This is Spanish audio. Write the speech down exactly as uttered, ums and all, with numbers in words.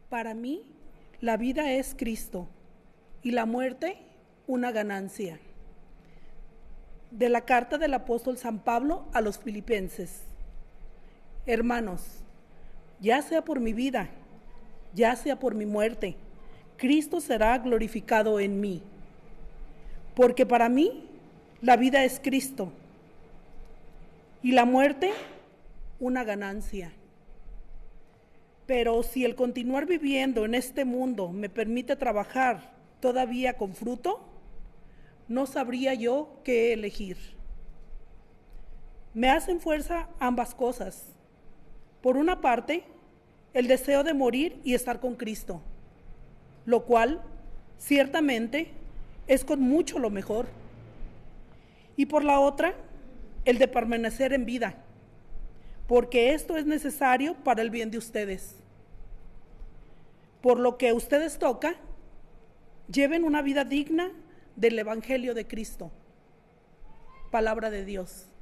Para mí, la vida es Cristo y la muerte una ganancia. De la carta del apóstol San Pablo a los Filipenses. Hermanos, ya sea por mi vida, ya sea por mi muerte, Cristo será glorificado en mí. Porque para mí, la vida es Cristo y la muerte una ganancia. Pero si el continuar viviendo en este mundo me permite trabajar todavía con fruto, no sabría yo qué elegir. Me hacen fuerza ambas cosas. Por una parte, el deseo de morir y estar con Cristo, lo cual, ciertamente, es con mucho lo mejor. Y por la otra, el de permanecer en vida, porque esto es necesario para el bien de ustedes. Por lo que ustedes toca, lleven una vida digna del Evangelio de Cristo. Palabra de Dios.